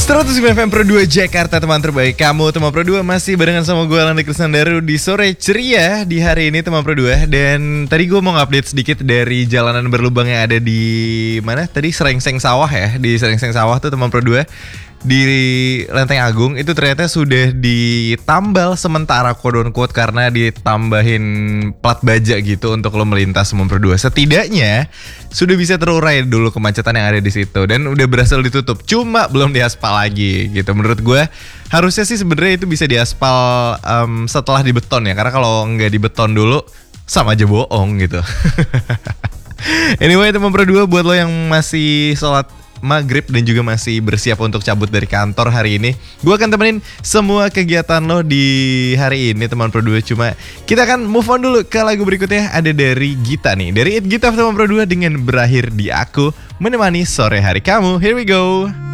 109 FM Pro 2 Jakarta, teman terbaik kamu. Teman Pro 2 masih barengan sama gue Alan Krisnandaru di sore ceria di hari ini, teman Pro 2. Dan tadi gue mau ngupdate sedikit dari jalanan berlubang yang ada di mana tadi, Serengseng Sawah ya. Di Serengseng Sawah tuh, teman Pro 2, di Lenteng Agung itu ternyata sudah ditambal sementara quote on quote karena ditambahin plat baja gitu untuk lo melintas, teman Pro 2. Setidaknya sudah bisa terurai dulu kemacetan yang ada di situ dan udah berhasil ditutup, cuma belum diaspal lagi gitu. Menurut gue harusnya sih sebenarnya itu bisa diaspal setelah dibeton ya, karena kalau nggak dibeton dulu sama aja bohong gitu. Anyway, teman Pro 2, buat lo yang masih sholat maghrib dan juga masih bersiap untuk cabut dari kantor hari ini, gue akan temenin semua kegiatan lo di hari ini, teman Pro 2. Cuma kita akan move on dulu ke lagu berikutnya, ada dari Gita nih, dari It Gita, teman Pro 2, dengan Berakhir di Aku, menemani sore hari kamu. Here we go.